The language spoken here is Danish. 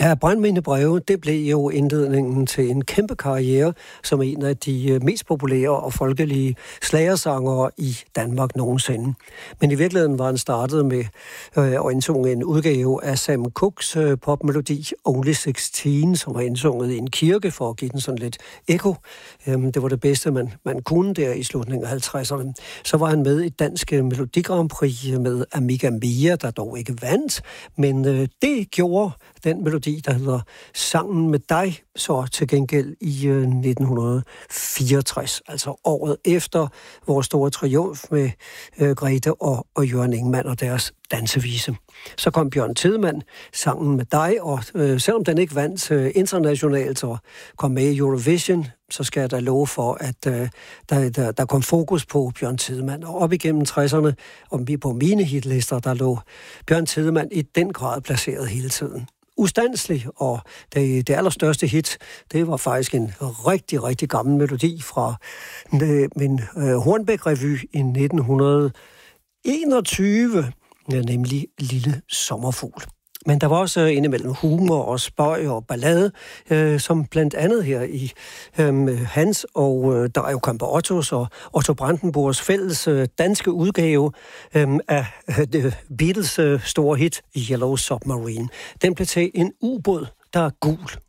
Ja, Brandmine Breve, det blev jo indledningen til en kæmpe karriere som en af de mest populære og folkelige slagersangere i Danmark nogensinde. Men i virkeligheden var han startet med at indsunge en udgave af Sam Cooks popmelodi Only 16, som var indsunget i en kirke for at give den sådan lidt ekko. Det var det bedste, man kunne der i slutningen af 50'erne. Så var han med i Dansk Melodi Grand Prix med Amiga Mia, der dog ikke vandt, men det gjorde den melodi, der hedder Sangen med dig, så til gengæld i 1964, altså året efter vores store triumf med Grete og Jørgen Ingemann og deres dansevise. Så kom Bjørn Tidemand, Sangen med dig, og selvom den ikke vandt internationalt og kom med i Eurovision, så skal jeg da love for, at der kom fokus på Bjørn Tidemand. Og op igennem 60'erne, og på mine hitlister, der lå Bjørn Tidemand i den grad placeret hele tiden. Ustandselig, og det allerstørste hit, det var faktisk en rigtig, rigtig gammel melodi fra min Hornbæk-revy i 1921, nemlig Lille Sommerfugl. Men der var også indimellem humor og spøg og ballade, som blandt andet her i Hans og Dario Campeottos og Otto Brandenburgs fælles danske udgave af Beatles store hit Yellow Submarine. Den blev til en ubåd, der er gul.